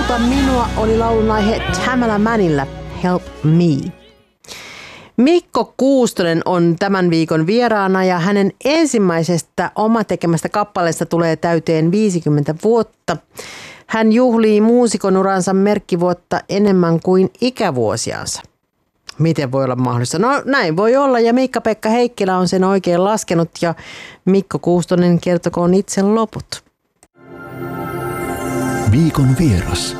Auta minua oli laulun aihe Tamala Mannilla Help Me. Mikko Kuustonen on tämän viikon vieraana ja hänen ensimmäisestä omatekemästä kappaleesta tulee täyteen 50 vuotta. Hän juhlii muusikon uransa merkkivuotta enemmän kuin ikävuosiansa. Miten voi olla mahdollista? No näin voi olla ja Miikka-Pekka Heikkilä on sen oikein laskenut ja Mikko Kuustonen kertokoon itse loput. Viikon vieras.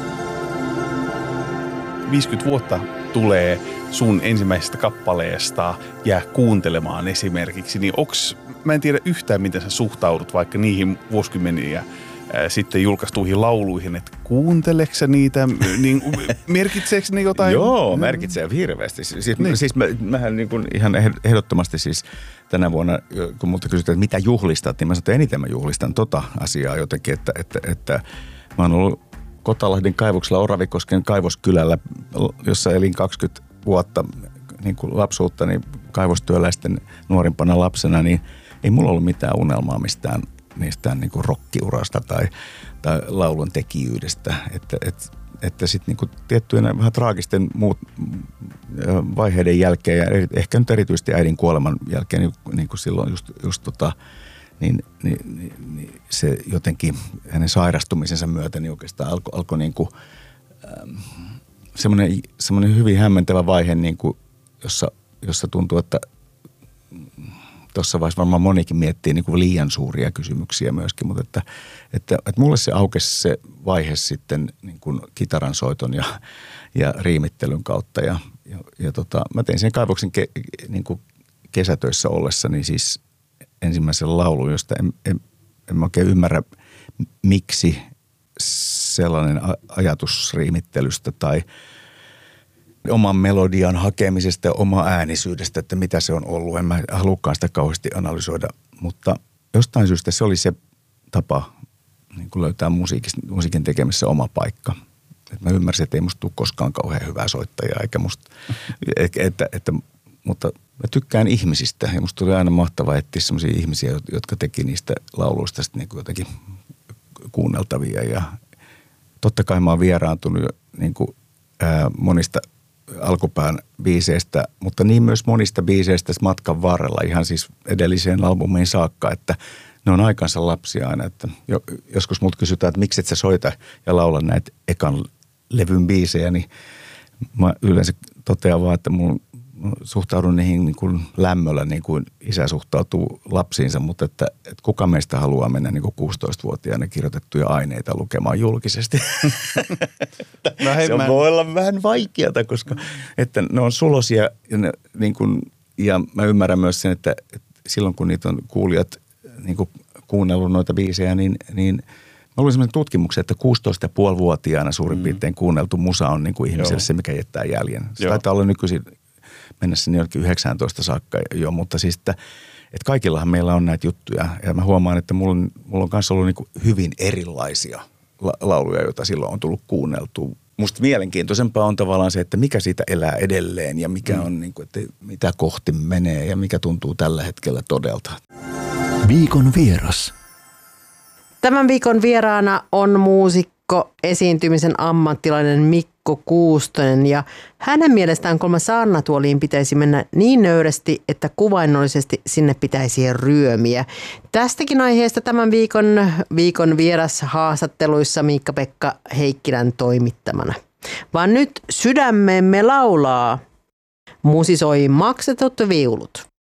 50 vuotta tulee sun ensimmäisestä kappaleesta jää kuuntelemaan esimerkiksi, niin mä en tiedä yhtään, miten sä suhtaudut vaikka niihin vuosikymmeniä sitten julkaistuihin lauluihin, että kuunteleksä sä niitä, niin merkitseekö ne jotain? Joo, merkitsee hirveästi. Siis mähän niin kuin ihan ehdottomasti siis tänä vuonna, kun multa kysytään, että mitä juhlistat, niin mä sanon, että eniten mä juhlistan tota asiaa jotenkin, että mä oon ollut Kotalahden kaivoksella Oravikosken kaivoskylällä, jossa elin 20 vuotta niin kuin lapsuutta, niin kaivostyöläisten nuorimpana lapsena, niin ei mulla ollut mitään unelmaa mistään niin kuin rokkiurasta tai laulun tekijyydestä. Että sitten niin kuin tiettyjen vähän traagisten vaiheiden jälkeen ja ehkä nyt erityisesti äidin kuoleman jälkeen, niin kuin silloin niin se jotenkin hänen sairastumisensa myötä niin oikeastaan alkoi niin kuin semmoinen hyvin hämmentävä vaihe, niin kuin, jossa tuntuu, että tuossa vaiheessa varmaan monikin miettii niin kuin liian suuria kysymyksiä myöskin, mutta että mulle se aukesi se vaihe sitten niin kuin kitaransoiton ja riimittelyn kautta ja mä tein sen kaivoksen niin kuin kesätöissä ollessani siis ensimmäisen laulun, josta en oikein ymmärrä, miksi sellainen ajatus riimittelystä tai oman melodian hakemisesta ja oma äänisyydestä, että mitä se on ollut. En mä halukaan sitä kauheasti analysoida, mutta jostain syystä se oli se tapa niin kuin löytää musiikin tekemisessä oma paikka. Et mä ymmärsin, että ei musta tule koskaan kauhean hyvää soittajaa, eikä musta, mutta mä tykkään ihmisistä ja musta tuli aina mahtavaa etsiä sellaisia ihmisiä, jotka teki niistä lauluista sitten niin kuin jotenkin kuunneltavia. Ja totta kai mä oon vieraantunut niin kuin, monista alkupään biiseistä, mutta niin myös monista biiseistä matkan varrella ihan siis edelliseen albumiin saakka, että ne on aikansa lapsia aina. Että joskus multa kysytään, että miksi et sä soita ja laula näitä ekan levyn biisejä, niin mä yleensä totean vaan, että mun suhtaudun niihin niin kuin lämmöllä, niin kuin isä suhtautuu lapsiinsa, mutta että kuka meistä haluaa mennä niin kuin 16-vuotiaana kirjoitettuja aineita lukemaan julkisesti. No hei, voi olla vähän vaikeata, koska että ne on sulosia ja mä ymmärrän myös sen, että silloin kun niitä on kuulijat niin kuin kuunnellut noita biisejä, niin mä luin sellaisen tutkimuksen, että 16,5-vuotiaana suurin piirtein kuunneltu musa on niin kuin ihmiselle se, mikä jättää jäljen. Se taitaa olla nykyisin mennä sinne jonnekin 19 saakka jo, mutta siis, että kaikillahan meillä on näitä juttuja. Ja mä huomaan, että mulla on kanssa ollut niin kuin hyvin erilaisia lauluja, joita silloin on tullut kuunneltua. Musta mielenkiintoisempaa on tavallaan se, että mikä siitä elää edelleen ja mikä on, niin kuin, että mitä kohti menee ja mikä tuntuu tällä hetkellä todelta. Viikon vieras. Tämän viikon vieraana on muusikko, esiintymisen ammattilainen Mikko Kuustonen ja hänen mielestään kolme saarnatuoliin pitäisi mennä niin nöyrästi, että kuvainnollisesti sinne pitäisi ryömiä. Tästäkin aiheesta tämän viikon vieras haastatteluissa Miikka-Pekka Heikkilän toimittamana. Vaan nyt sydämemme laulaa. Musisoi maksetut viulut.